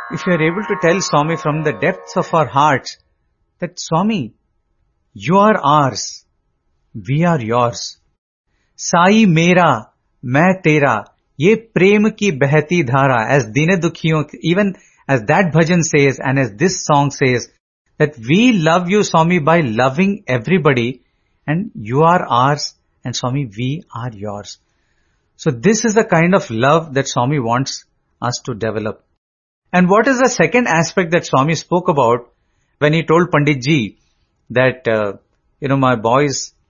if you are able to tell Swami from the depths of our hearts that Swami, you are ours, we are yours. Sai mera, main tera, ye prem ki behti dhara, as Dine Dukhiyon, even as that bhajan says and as this song says, that we love you, Swami, by loving everybody, and you are ours, and Swami, we are yours. So this is the kind of love that Swami wants us to develop. And what is the second aspect that Swami spoke about when he told Pandit Ji that, my boys,